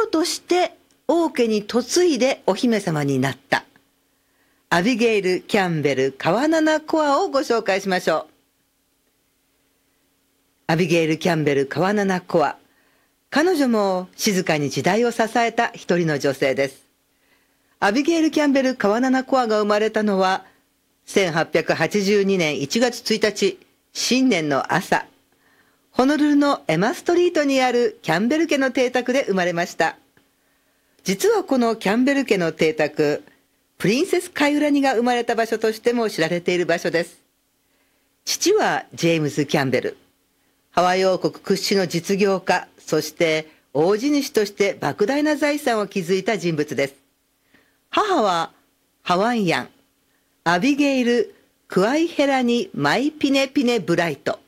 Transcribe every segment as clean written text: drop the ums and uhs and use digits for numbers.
として王家に嫁いでお姫様になったアビゲイル・キャンベル・カワナナ・コアをご紹介しましょう。アビゲイル・キャンベル・カワナナ・コア、彼女も静かに時代を支えた一人の女性です。アビゲイル・キャンベル・カワナナ・コアが生まれたのは1882年1月1日新年の朝、ホノルルのエマストリートにあるキャンベル家の邸宅で生まれました。実はこのキャンベル家の邸宅、プリンセス・カイウラニが生まれた場所としても知られている場所です。父はジェームズ・キャンベル、ハワイ王国屈指の実業家、そして大地主として莫大な財産を築いた人物です。母はハワイアン、アビゲイル・クワイヘラニ・マイピネピネ・ブライト。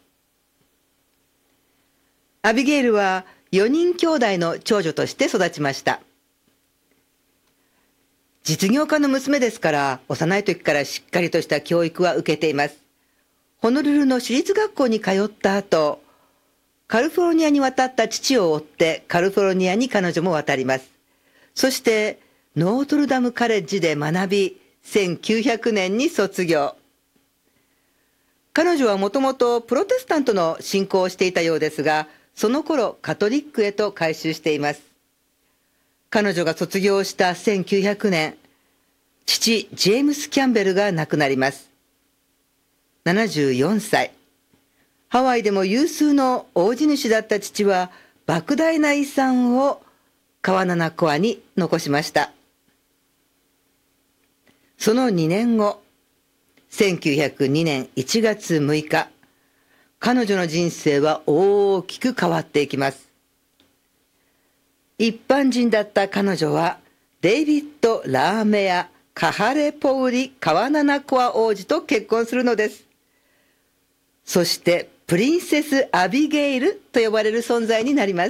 アビゲイルは4人兄弟の長女として育ちました。実業家の娘ですから幼い時からしっかりとした教育は受けています。ホノルルの私立学校に通った後、カリフォルニアに渡った父を追ってカリフォルニアに彼女も渡ります。そしてノートルダムカレッジで学び、1900年に卒業。彼女はもともとプロテスタントの信仰をしていたようですが、その頃カトリックへと改宗しています。彼女が卒業した1900年、父ジェームス・キャンベルが亡くなります。74歳。ハワイでも有数の大地主だった父は莫大な遺産をカワナナコアに残しました。その2年後、1902年1月6日、彼女の人生は大きく変わっていきます。一般人だった彼女はデイビッド・ラーメア・カハレポウリ・カワナナコア王子と結婚するのです。そしてプリンセス・アビゲイルと呼ばれる存在になります。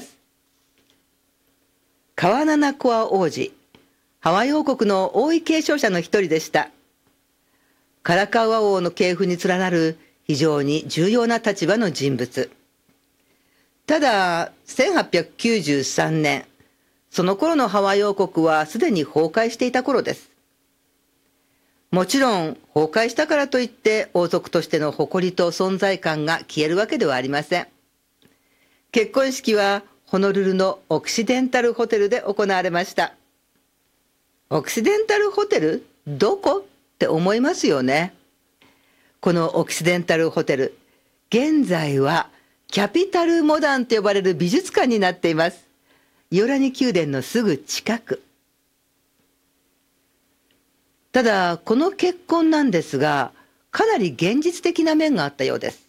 カワナナコア王子、ハワイ王国の王位継承者の一人でした。カラカウア王の系譜に連なる非常に重要な立場の人物。ただ、1893年、その頃のハワイ王国はすでに崩壊していた頃です。もちろん崩壊したからといって王族としての誇りと存在感が消えるわけではありません。結婚式はホノルルのオクシデンタルホテルで行われました。オクシデンタルホテル？どこ？って思いますよね。このオクシデンタルホテル、現在はキャピタルモダンと呼ばれる美術館になっています。イオラニ宮殿のすぐ近く。ただ、この結婚なんですが、かなり現実的な面があったようです。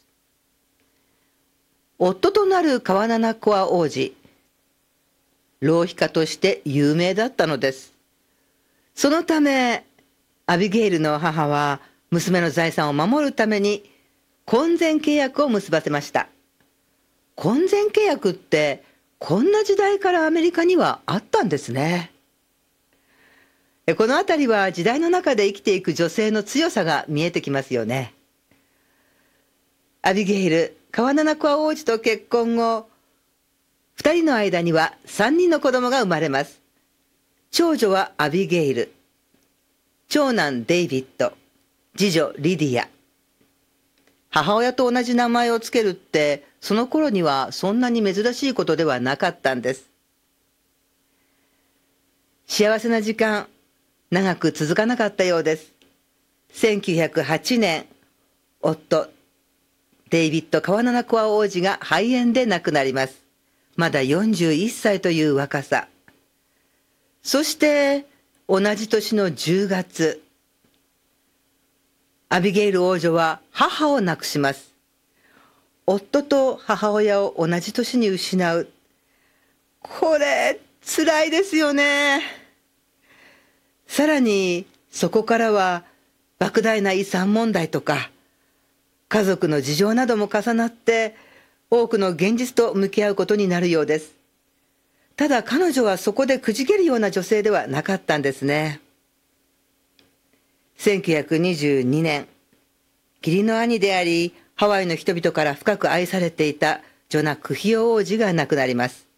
夫となるカワナナコア王子、浪費家として有名だったのです。そのため、アビゲイルの母は娘の財産を守るために婚前契約を結ばせました。婚前契約ってこんな時代からアメリカにはあったんですね。このあたりは時代の中で生きていく女性の強さが見えてきますよね。アビゲイル、カワナナコア王子と結婚後、2人の間には3人の子供が生まれます。長女はアビゲイル、長男デイビッド、次女リディア。母親と同じ名前をつけるってその頃にはそんなに珍しいことではなかったんです。幸せな時間、長く続かなかったようです。1908年、夫デイビッド・カワナナコア王子が肺炎で亡くなります。まだ41歳という若さ。そして同じ年の10月、アビゲイル王女は母を亡くします。夫と母親を同じ年に失う。これ辛いですよね。さらにそこからは莫大な遺産問題とか家族の事情なども重なって多くの現実と向き合うことになるようです。ただ彼女はそこでくじけるような女性ではなかったんですね。1922年、義理の兄でありハワイの人々から深く愛されていたジョナ・クヒオ王子が亡くなります。